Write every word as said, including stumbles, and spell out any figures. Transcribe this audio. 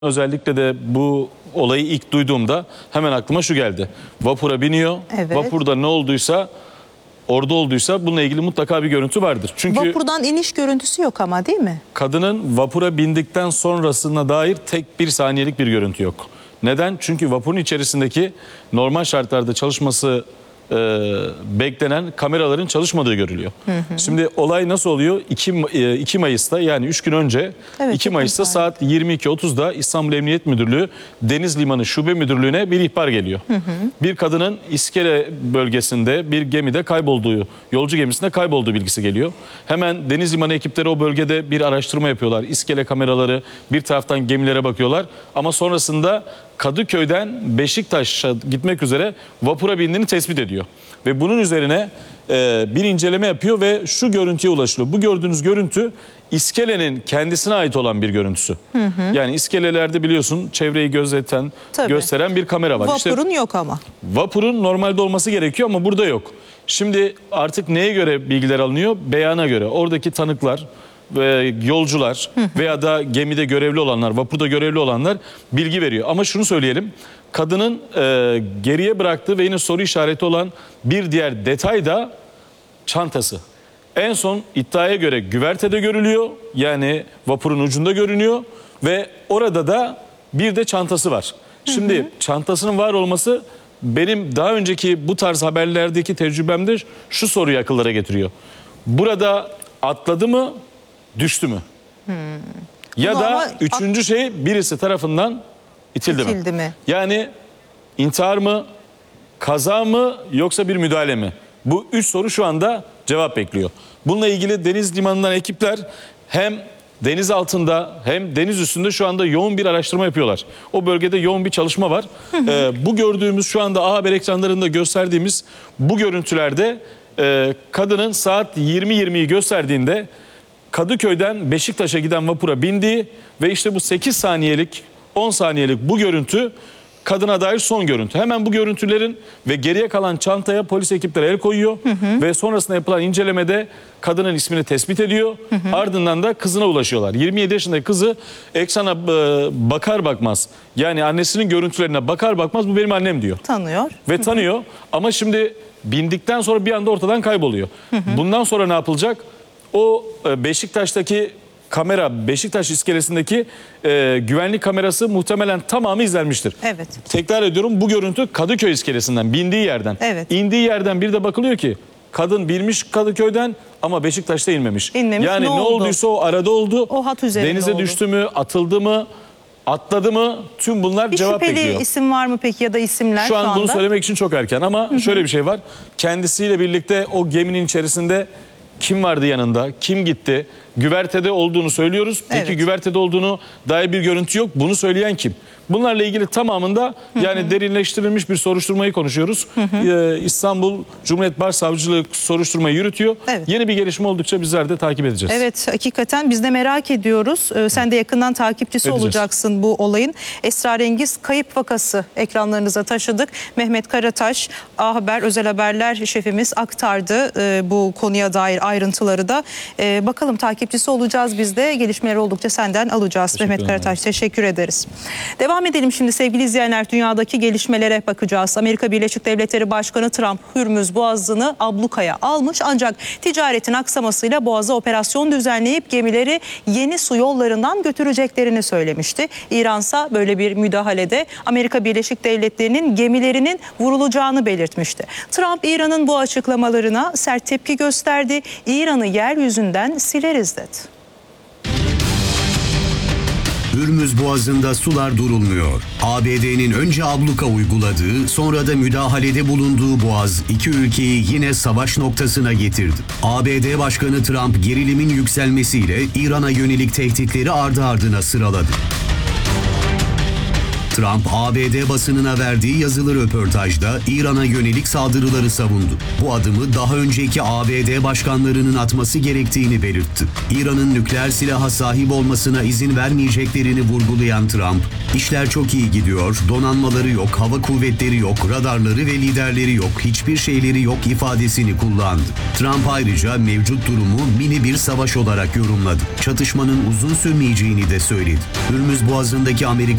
Özellikle de bu olayı ilk duyduğumda hemen aklıma şu geldi. Vapura biniyor. Evet. Vapurda ne olduysa, orada olduysa bununla ilgili mutlaka bir görüntü vardır. Çünkü Vapurdan iniş görüntüsü yok ama, değil mi? kadının vapura bindikten sonrasına dair tek bir saniyelik bir görüntü yok. Neden? Çünkü vapurun içerisindeki normal şartlarda çalışması e, beklenen kameraların çalışmadığı görülüyor. Hı hı. Şimdi olay nasıl oluyor? iki Mayıs'ta, yani üç gün önce, evet, iki Mayıs'ta saat yirmi iki otuzda İstanbul Emniyet Müdürlüğü Deniz Limanı Şube Müdürlüğü'ne bir ihbar geliyor. Hı hı. Bir kadının İskele bölgesinde bir gemide kaybolduğu, yolcu gemisinde kaybolduğu bilgisi geliyor. Hemen Deniz Limanı ekipleri o bölgede bir araştırma yapıyorlar. İskele kameraları, bir taraftan gemilere bakıyorlar. Ama sonrasında Kadıköy'den Beşiktaş'a gitmek üzere vapura bindiğini tespit ediyor. Ve bunun üzerine e, bir inceleme yapıyor ve şu görüntüye ulaşılıyor. Bu gördüğünüz görüntü İskele'nin kendisine ait olan bir görüntüsü. Hı hı. Yani iskelelerde biliyorsun çevreyi gözeten, Tabii. gösteren bir kamera var. Vapurun işte, yok ama. Vapurun normalde olması gerekiyor ama burada yok. Şimdi artık neye göre bilgiler alınıyor? Beyana göre. Oradaki tanıklar ve yolcular veya da gemide görevli olanlar, vapurda görevli olanlar bilgi veriyor. Ama şunu söyleyelim, kadının e, geriye bıraktığı ve yine soru işareti olan bir diğer detay da çantası. En son iddiaya göre güvertede görülüyor, yani vapurun ucunda görünüyor ve orada da bir de çantası var. Şimdi hı hı. çantasının var olması benim daha önceki bu tarz haberlerdeki tecrübemde şu soruyu akıllara getiriyor. Burada atladı mı? Düştü mü? Hmm. Ya Bunu da üçüncü şey, birisi tarafından itildi, itildi mi? mi? Yani intihar mı, kaza mı, yoksa bir müdahale mi? Bu üç soru şu anda cevap bekliyor. Bununla ilgili deniz limanından ekipler hem deniz altında hem deniz üstünde şu anda yoğun bir araştırma yapıyorlar. O bölgede yoğun bir çalışma var. Hı hı. Ee, bu gördüğümüz, şu anda A Haber ekranlarında gösterdiğimiz bu görüntülerde e, kadının saat yirmi yirmiyi gösterdiğinde Kadıköy'den Beşiktaş'a giden vapura bindiği ve işte bu sekiz saniyelik, on saniyelik bu görüntü kadına dair son görüntü. Hemen bu görüntülerin ve geriye kalan çantaya polis ekipleri el koyuyor. Hı hı. Ve sonrasında yapılan incelemede kadının ismini tespit ediyor. Hı hı. Ardından da kızına ulaşıyorlar. yirmi yedi yaşındaki kızı ekrana bakar bakmaz, yani annesinin görüntülerine bakar bakmaz bu benim annem diyor. Tanıyor. Ve tanıyor. Hı hı. Ama şimdi bindikten sonra bir anda ortadan kayboluyor. Hı hı. Bundan sonra ne yapılacak? O Beşiktaş'taki kamera, Beşiktaş iskelesindeki e, güvenlik kamerası muhtemelen tamamı izlenmiştir. Evet. Tekrar ediyorum, bu görüntü Kadıköy iskelesinden, bindiği yerden. Evet. İndiği yerden bir de bakılıyor ki kadın binmiş Kadıköy'den ama Beşiktaş'ta inmemiş. İnmemiş, yani ne, ne oldu? olduysa o arada oldu. O hat üzerinde Denize oldu. düştü mü, atıldı mı, atladı mı, tüm bunlar bir cevap bekliyor. Bir şüpheli isim var mı peki, ya da isimler şu an şu anda? Bunu söylemek için çok erken ama hı hı. şöyle bir şey var. Kendisiyle birlikte o geminin içerisinde kim vardı yanında, kim gitti? Güvertede olduğunu söylüyoruz. Peki evet. güvertede olduğunu dair bir görüntü yok. Bunu söyleyen kim? Bunlarla ilgili tamamında yani hı hı. derinleştirilmiş bir soruşturmayı konuşuyoruz. Hı hı. Ee, İstanbul Cumhuriyet Başsavcılığı soruşturmayı yürütüyor. Evet. Yeni bir gelişme oldukça bizler de takip edeceğiz. Evet, hakikaten biz de merak ediyoruz. Ee, sen de yakından takipçisi edeceğiz. olacaksın bu olayın. Esrarengiz kayıp vakası ekranlarınıza taşıdık. Mehmet Karataş, A Haber Özel Haberler şefimiz aktardı e, bu konuya dair ayrıntıları da. E, bakalım, takipçisi olacağız biz de. Gelişmeler oldukça senden alacağız. Teşekkür Mehmet Karataş, ederim. Teşekkür ederiz. Devam edelim şimdi sevgili izleyenler, dünyadaki gelişmelere bakacağız. Amerika Birleşik Devletleri Başkanı Trump Hürmüz Boğazı'nı ablukaya almış, ancak ticaretin aksamasıyla Boğaz'a operasyon düzenleyip gemileri yeni su yollarından götüreceklerini söylemişti. İran'sa böyle bir müdahalede Amerika Birleşik Devletleri'nin gemilerinin vurulacağını belirtmişti. Trump İran'ın bu açıklamalarına sert tepki gösterdi. İran'ı yeryüzünden sileriz dedi. Hürmüz Boğazı'nda sular durulmuyor. A B D'nin önce abluka uyguladığı, sonra da müdahalede bulunduğu boğaz iki ülkeyi yine savaş noktasına getirdi. A B D Başkanı Trump gerilimin yükselmesiyle İran'a yönelik tehditleri ardı ardına sıraladı. Trump, A B D basınına verdiği yazılı röportajda İran'a yönelik saldırıları savundu. Bu adımı daha önceki A B D başkanlarının atması gerektiğini belirtti. İran'ın nükleer silaha sahip olmasına izin vermeyeceklerini vurgulayan Trump, "İşler çok iyi gidiyor, donanmaları yok, hava kuvvetleri yok, radarları ve liderleri yok, hiçbir şeyleri yok" ifadesini kullandı. Trump ayrıca mevcut durumu mini bir savaş olarak yorumladı. Çatışmanın uzun sürmeyeceğini de söyledi. Hürmüz Boğazı'ndaki Amerika